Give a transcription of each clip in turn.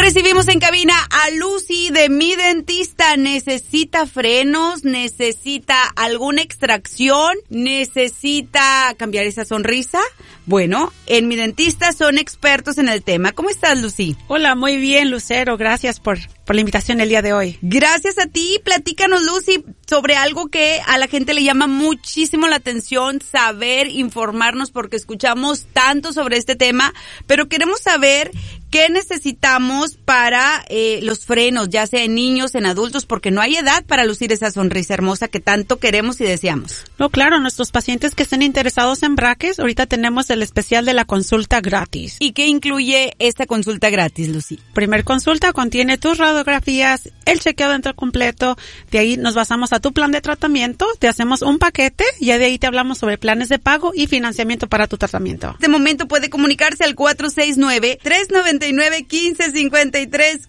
Recibimos en cabina a Lucy de Mi Dentista. ¿Necesita frenos? ¿Necesita alguna extracción? ¿Necesita cambiar esa sonrisa? Bueno, en Mi Dentista son expertos en el tema. ¿Cómo estás, Lucy? Hola, muy bien, Lucero. Gracias por la invitación el día de hoy. Gracias a ti. Platícanos, Lucy, sobre algo que a la gente le llama muchísimo la atención, saber, informarnos, porque escuchamos tanto sobre este tema, pero queremos saber qué necesitamos para los frenos, ya sea en niños, en adultos, porque no hay edad para lucir esa sonrisa hermosa que tanto queremos y deseamos. No, claro, nuestros pacientes que estén interesados en brackets, ahorita tenemos el especial de la consulta gratis. ¿Y qué incluye esta consulta gratis, Lucy? Primer consulta contiene tus radiografías, el chequeo dental completo, de ahí nos basamos a tu plan de tratamiento, te hacemos un paquete, ya de ahí te hablamos sobre planes de pago y financiamiento para tu tratamiento. De momento puede comunicarse al 469-399-1553,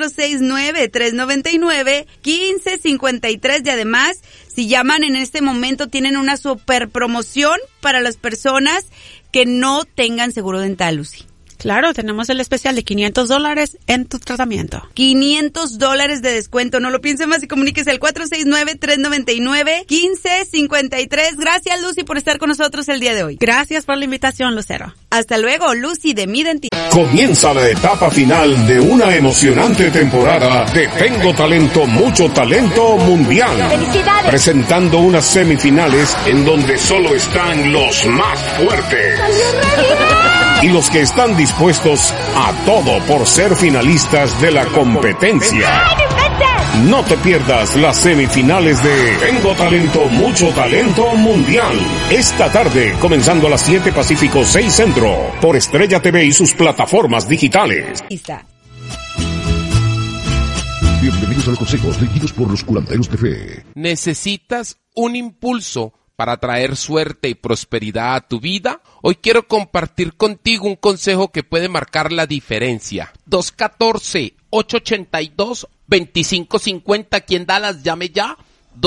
469-399-1553, y además, si llaman en este momento, tienen una super promoción para las personas que no tengan seguro dental, Lucy. Claro, tenemos el especial de $500 en tu tratamiento. $500 de descuento. No lo piense más y comuníquese al 469-399-1553. Gracias, Lucy, por estar con nosotros el día de hoy. Gracias por la invitación, Lucero. Hasta luego, Lucy de Mi Dentista. Comienza la etapa final de una emocionante temporada de Tengo Talento, Mucho Talento Mundial. ¡Felicidades! Presentando unas semifinales en donde solo están los más fuertes. Y los que están dispuestos a todo por ser finalistas de la competencia. No te pierdas las semifinales de Tengo Talento, Mucho Talento Mundial. Esta tarde, comenzando a las 7 Pacífico, 6 Centro, por Estrella TV y sus plataformas digitales. Bienvenidos a los consejos dirigidos por los curanderos de fe. ¿Necesitas un impulso para traer suerte y prosperidad a tu vida? Hoy quiero compartir contigo un consejo que puede marcar la diferencia. 214-882-2550. ¿Quién da las llame ya?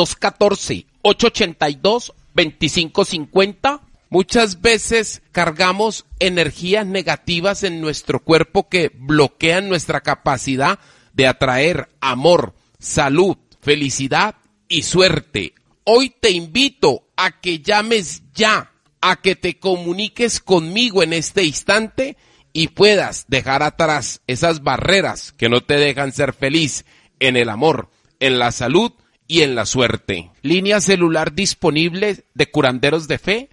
214-882-2550. Muchas veces cargamos energías negativas en nuestro cuerpo que bloquean nuestra capacidad de atraer amor, salud, felicidad y suerte. Hoy te invito a que llames ya, a que te comuniques conmigo en este instante y puedas dejar atrás esas barreras que no te dejan ser feliz en el amor, en la salud y en la suerte. Línea celular disponible de Curanderos de Fe,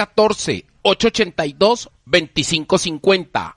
214-882-2550.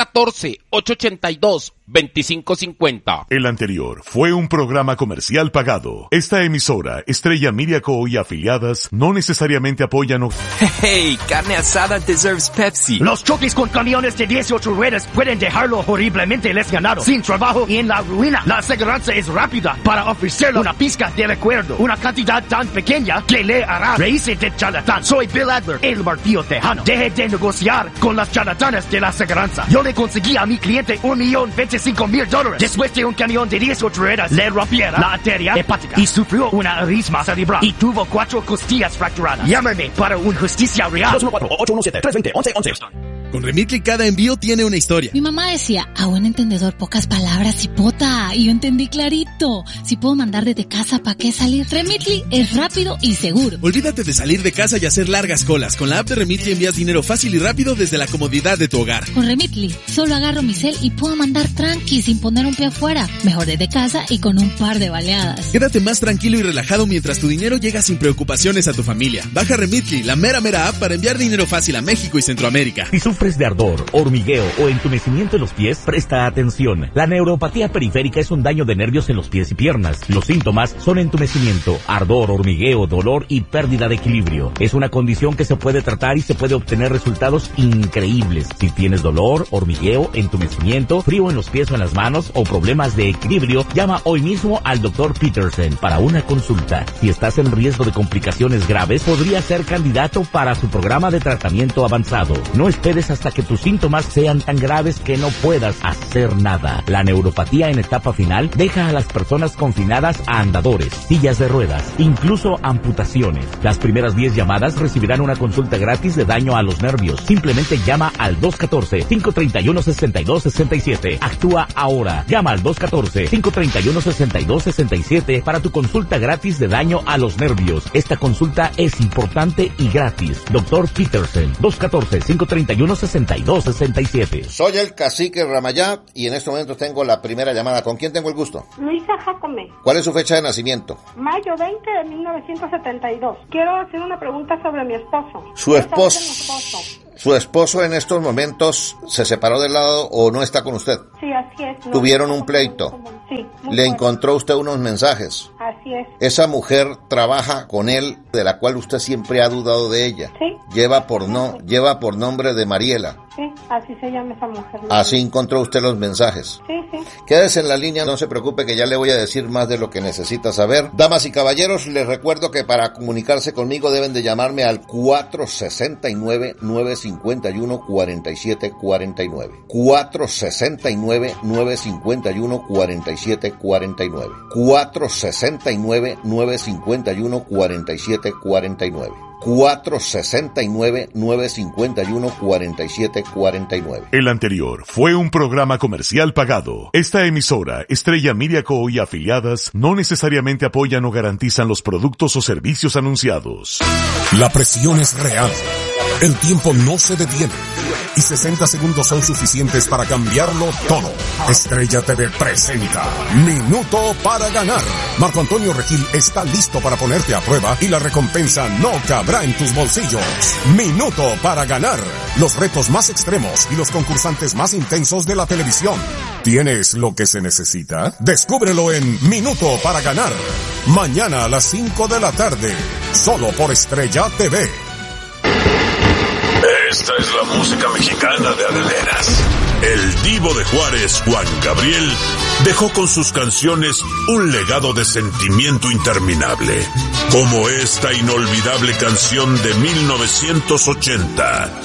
214-882-2550. El anterior fue un programa comercial pagado. Esta emisora, Estrella Media Co. y afiliadas, no necesariamente apoyan o... Hey, carne asada deserves Pepsi. Los choques con camiones de 18 ruedas pueden dejarlo horriblemente lesionado, sin trabajo y en la ruina. La aseguranza es rápida para ofrecerle una pizca de recuerdo, una cantidad tan pequeña que le hará reírse de charlatán. Soy Bill Adler, el martillo tejano. Deje de negociar con las charlatanas de la aseguranza. Yo le conseguí a mi cliente $1,025,000 después de un camión de 18 ruedas le rompiera la arteria hepática y sufrió una arisma cerebral y tuvo 4 costillas fracturadas. Llámame para una justicia real. 214-817-320-1111. Con Remitly cada envío tiene una historia. Mi mamá decía, a buen entendedor pocas palabras, hipota, y yo entendí clarito. Si puedo mandar desde casa, ¿para qué salir? Remitly es rápido y seguro. Olvídate de salir de casa y hacer largas colas. Con la app de Remitly envías dinero fácil y rápido desde la comodidad de tu hogar. Con Remitly solo agarro mi cel y puedo mandar tranqui sin poner un pie afuera. Mejor desde casa y con un par de baleadas. Quédate más tranquilo y relajado mientras tu dinero llega sin preocupaciones a tu familia. Baja Remitly, la mera app para enviar dinero fácil a México y Centroamérica. Si sufres de ardor, hormigueo o entumecimiento en los pies, presta atención. La neuropatía periférica es un daño de nervios en los pies y piernas. Los síntomas son entumecimiento, ardor, hormigueo, dolor y pérdida de equilibrio. Es una condición que se puede tratar y se puede obtener resultados increíbles. Si tienes dolor, hormigueo, entumecimiento, frío en los pies o en las manos o problemas de equilibrio, llama hoy mismo al Dr. Peterson para una consulta. Si estás en riesgo de complicaciones graves, podría ser candidato para su programa de tratamiento avanzado. No esperes es hasta que tus síntomas sean tan graves que no puedas hacer nada. La neuropatía en etapa final deja a las personas confinadas a andadores, sillas de ruedas, incluso amputaciones. Las primeras 10 llamadas recibirán una consulta gratis de daño a los nervios. Simplemente llama al 214-531-6267. Actúa ahora. Llama al 214-531-6267 para tu consulta gratis de daño a los nervios. Esta consulta es importante y gratis. Dr. Peterson, 214-531-6267. Soy el cacique Ramayá y en estos momentos tengo la primera llamada. ¿Con quién tengo el gusto? Luisa Jacome. ¿Cuál es su fecha de nacimiento? Mayo 20 de 1972. Quiero hacer una pregunta sobre mi esposo. ¿Su esposo en estos momentos se separó del lado o no está con usted? Sí, así es. No, ¿Tuvieron un pleito? Sí. ¿Le encontró usted unos mensajes? Así es. ¿Esa mujer trabaja con él, de la cual usted siempre ha dudado de ella? Sí. Lleva por nombre de Mariela. Sí, así se llama esa mujer. Así encontró usted los mensajes. Sí. Quédese en la línea, no se preocupe que ya le voy a decir más de lo que necesita saber. Damas y caballeros, les recuerdo que para comunicarse conmigo deben de llamarme al 469-951-4749. 469-951-4749. 469-951-4749. 469-951-4749. El anterior fue un programa comercial pagado. Esta emisora, Estrella Media Co. y afiliadas, no necesariamente apoyan o garantizan los productos o servicios anunciados. La presión es real. El tiempo no se detiene. Y 60 segundos son suficientes para cambiarlo todo. Estrella TV presenta Minuto para Ganar. Marco Antonio Regil está listo para ponerte a prueba y la recompensa no cabrá en tus bolsillos. Minuto para Ganar. Los retos más extremos y los concursantes más intensos de la televisión. ¿Tienes lo que se necesita? Descúbrelo en Minuto para Ganar. Mañana a las 5 de la tarde. Solo por Estrella TV. Esta es la música mexicana de adeveras. El Divo de Juárez, Juan Gabriel, dejó con sus canciones un legado de sentimiento interminable, como esta inolvidable canción de 1980,